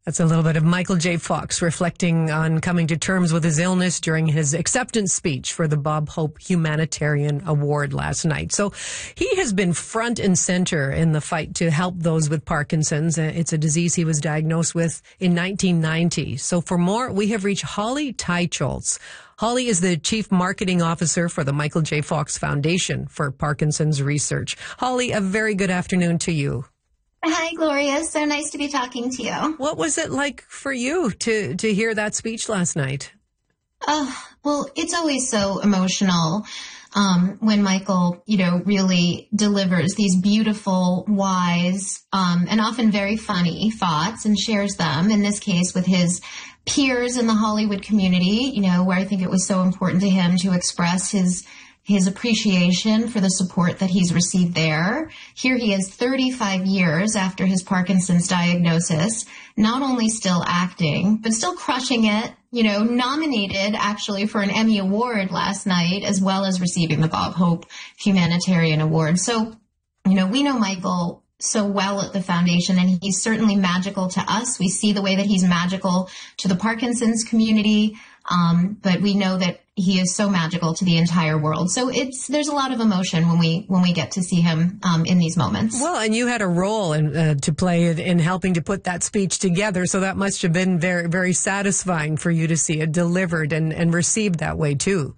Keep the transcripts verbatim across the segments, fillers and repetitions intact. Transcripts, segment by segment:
That's a little bit of Michael J. Fox reflecting on coming to terms with his illness during his acceptance speech for the Bob Hope Humanitarian Award last night. So he has been front and center in the fight to help those with Parkinson's. It's a disease he was diagnosed with in nineteen ninety. So for more, we have reached Holly Teicholz. Holly is the Chief Marketing Officer for the Michael J. Fox Foundation for Parkinson's Research. Holly, a very good afternoon to you. Hi, Gloria. So nice to be talking to you. What was it like for you to, to hear that speech last night? Uh, well, it's always so emotional um, when Michael, you know, really delivers these beautiful, wise, um, and often very funny thoughts and shares them, in this case with his peers in the Hollywood community, you know, where I think it was so important to him to express his his appreciation for the support that he's received there. Here he is thirty-five years after his Parkinson's diagnosis, not only still acting, but still crushing it, you know, nominated actually for an Emmy Award last night, as well as receiving the Bob Hope Humanitarian Award. So, you know, we know Michael so well at the foundation, and he's certainly magical to us. We see the way that he's magical to the Parkinson's community, um, but we know that he is so magical to the entire world. So it's there's a lot of emotion when we when we get to see him um, in these moments. Well, and you had a role in, uh, to play in, in helping to put that speech together, so that must have been very, very satisfying for you to see it delivered and, and received that way too.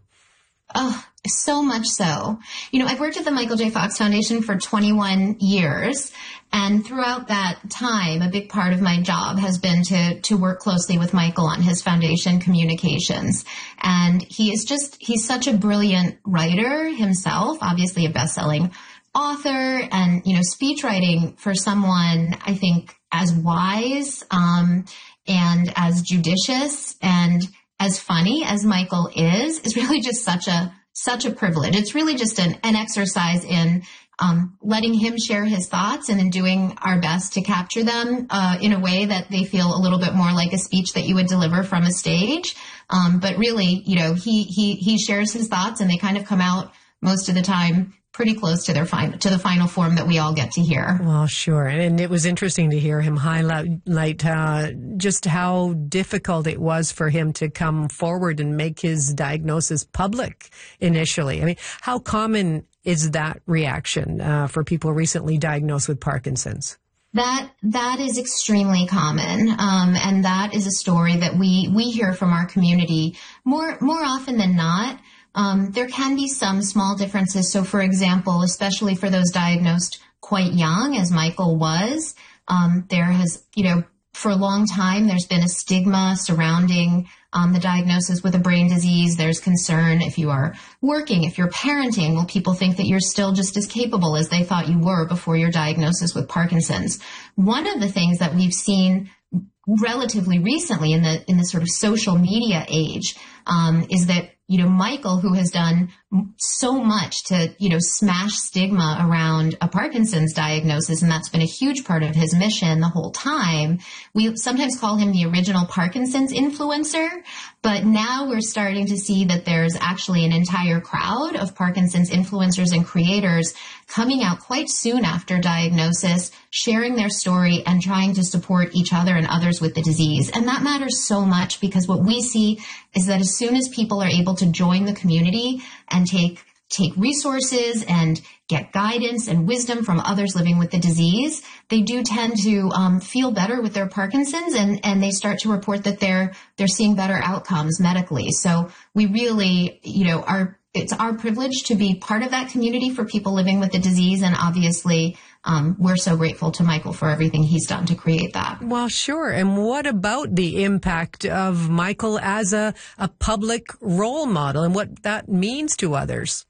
Oh, so much so. You know, I've worked at the Michael J. Fox Foundation for twenty-one years. And throughout that time, a big part of my job has been to, to work closely with Michael on his foundation communications. And he is just, he's such a brilliant writer himself, obviously a best-selling author, and, you know, speech writing for someone, I think, as wise, um, and as judicious and as funny as Michael is, is really just such a, such a privilege. It's really just an, an exercise in um, letting him share his thoughts and in doing our best to capture them uh, in a way that they feel a little bit more like a speech that you would deliver from a stage. Um, but really, you know, he, he, he shares his thoughts, and they kind of come out most of the time pretty close to their final, to the final form that we all get to hear. Well, sure. And it was interesting to hear him highlight uh, just how difficult it was for him to come forward and make his diagnosis public initially. I mean, how common is that reaction uh, for people recently diagnosed with Parkinson's? That that is extremely common, um, and that is a story that we we hear from our community more more often than not. Um, there can be some small differences. So, for example, especially for those diagnosed quite young, as Michael was, um, there has, you know, for a long time, there's been a stigma surrounding um, the diagnosis with a brain disease. There's concern if you are working, if you're parenting, will people think that you're still just as capable as they thought you were before your diagnosis with Parkinson's? One of the things that we've seen relatively recently in the in the sort of social media age um, is that, you know, Michael, who has done so much to, you know, smash stigma around a Parkinson's diagnosis, and that's been a huge part of his mission the whole time. We sometimes call him the original Parkinson's influencer, but now we're starting to see that there's actually an entire crowd of Parkinson's influencers and creators coming out quite soon after diagnosis, sharing their story and trying to support each other and others with the disease. And that matters so much, because what we see is that as soon as people are able to join the community and take take resources and get guidance and wisdom from others living with the disease, they do tend to um, feel better with their Parkinson's, and, and they start to report that they're they're seeing better outcomes medically. So we really, you know, are it's our privilege to be part of that community for people living with the disease, and obviously um, we're so grateful to Michael for everything he's done to create that. Well, sure. And what about the impact of Michael as a, a public role model and what that means to others?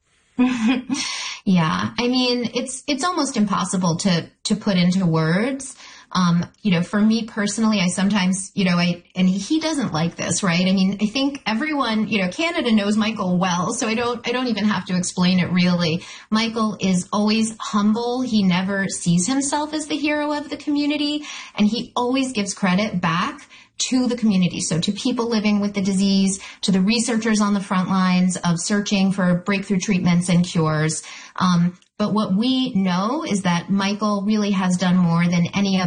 Yeah, I mean, it's it's almost impossible to to put into words. Um, you know, for me personally, I sometimes, you know, I, and he doesn't like this, right? I mean, I think everyone, you know, Canada knows Michael well, so I don't, I don't even have to explain it really. Michael is always humble. He never sees himself as the hero of the community, and he always gives credit back to the community. So to people living with the disease, to the researchers on the front lines of searching for breakthrough treatments and cures. Um, but what we know is that Michael really has done more than any